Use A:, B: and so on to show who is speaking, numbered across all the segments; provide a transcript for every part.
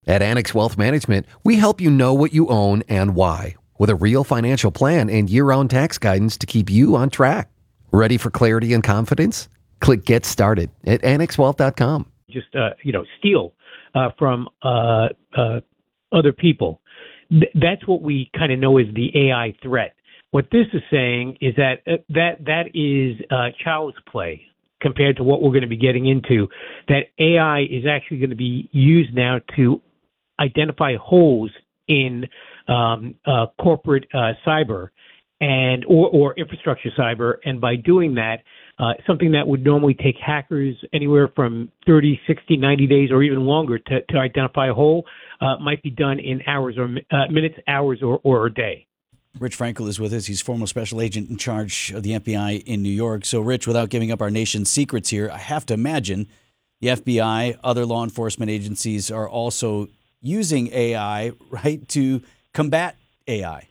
A: At Annex Wealth Management, we help you know what you own and why, with a real financial plan and year-round tax guidance to keep you on track. Ready for clarity and confidence? Click Get Started at annexwealth.com.
B: Just, steal from other people. That's what we kind of know is the AI threat. What this is saying is that that is child's play compared to what we're going to be getting into. That AI is actually going to be used now to identify holes in corporate cyber and or infrastructure cyber, and by doing that, something that would normally take hackers anywhere from 30, 60, 90 days or even longer to identify a hole might be done in hours or minutes, hours, or a day.
C: Rich Frankel is with us. He's former special agent in charge of the FBI in New York. So, Rich, without giving up our nation's secrets here, I have to imagine the FBI, other law enforcement agencies are also using AI, right, to combat AI.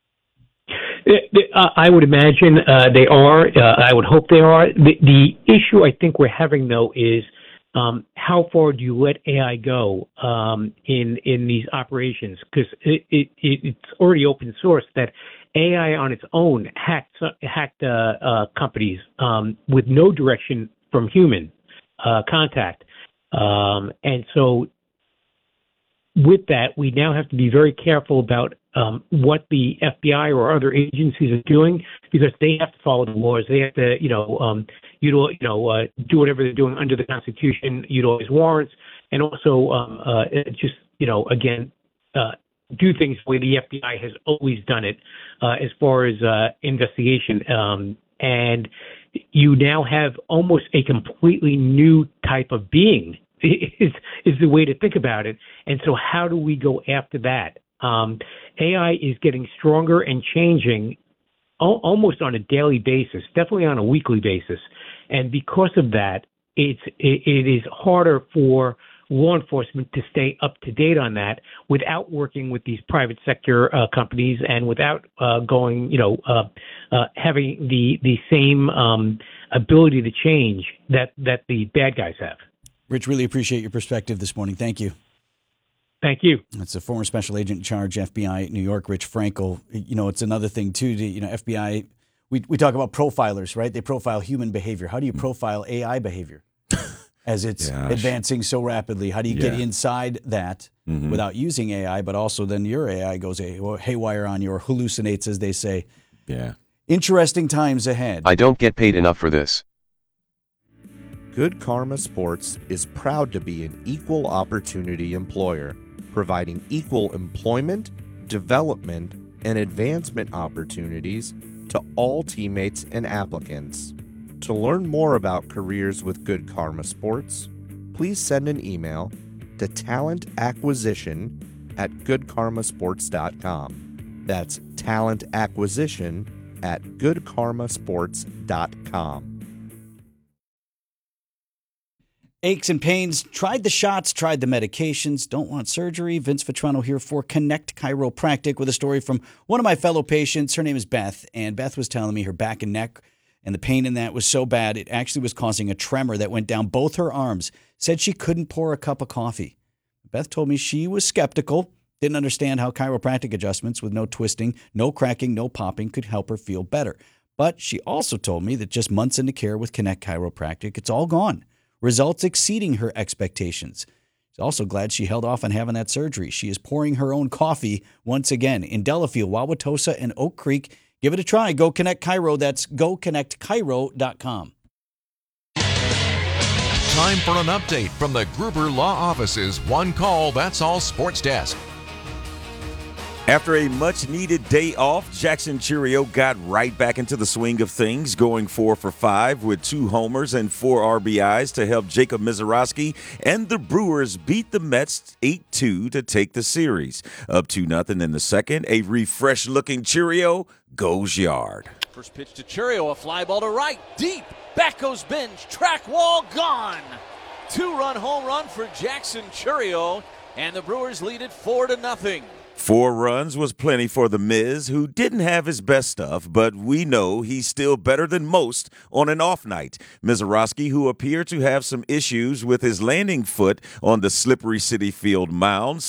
B: I would imagine they are. I would hope they are. The issue I think we're having, though, is how far do you let AI go in these operations? Because it's already open source that AI on its own hacked companies with no direction from human contact. And so with that, we now have to be very careful about what the FBI or other agencies are doing, because they have to follow the laws. They have to, do whatever they're doing under the Constitution, utilize warrants, and also do things the way the FBI has always done it as far as investigation. And you now have almost a completely new type of being is the way to think about it. And so how do we go after that? AI is getting stronger and changing almost on a daily basis, definitely on a weekly basis. And because of that, it is harder for law enforcement to stay up to date on that without working with these private sector companies and without having the same ability to change that the bad guys have.
C: Rich, really appreciate your perspective this morning. Thank you.
B: Thank you.
C: That's a former special agent in charge, FBI, New York, Rich Frankel. It's another thing, too, FBI, we talk about profilers, right? They profile human behavior. How do you profile AI behavior as it's advancing so rapidly? How do you get inside that without using AI, but also then your AI goes haywire on you or hallucinates, as they say.
D: Yeah.
C: Interesting times ahead.
E: I don't get paid enough for this.
F: Good Karma Sports is proud to be an equal opportunity employer, providing equal employment, development, and advancement opportunities to all teammates and applicants. To learn more about careers with Good Karma Sports, please send an email to talentacquisition@goodkarmasports.com. That's talentacquisition@goodkarmasports.com.
C: Aches and pains, tried the shots, tried the medications, don't want surgery. Vince Vitrano here for Connect Chiropractic with a story from one of my fellow patients. Her name is Beth, and Beth was telling me her back and neck and the pain in that was so bad it actually was causing a tremor that went down both her arms. Said she couldn't pour a cup of coffee. Beth told me she was skeptical, didn't understand how chiropractic adjustments with no twisting, no cracking, no popping could help her feel better. But she also told me that just months into care with Connect Chiropractic, it's all gone. Results exceeding her expectations. She's also glad she held off on having that surgery. She is pouring her own coffee once again in Delafield, Wauwatosa, and Oak Creek. Give it a try. Go Connect Chiro. That's goconnectchiro.com.
G: Time for an update from the Gruber Law Office's One Call, That's All Sports Desk.
D: After a much-needed day off, Jackson Chourio got right back into the swing of things, going 4 for 5 with 2 homers and 4 RBIs to help Jacob Misiorowski and the Brewers beat the Mets 8-2 to take the series. Up 2-0 in the second, a refreshed-looking Chourio goes yard.
H: First pitch to Chourio, a fly ball to right, deep. Back goes Bench, track wall gone. 2-run home run for Jackson Chourio, and the Brewers lead it 4-0.
D: 4 runs was plenty for the Miz, who didn't have his best stuff, but we know he's still better than most on an off night. Misiorowski, who appeared to have some issues with his landing foot on the slippery Citi Field mound,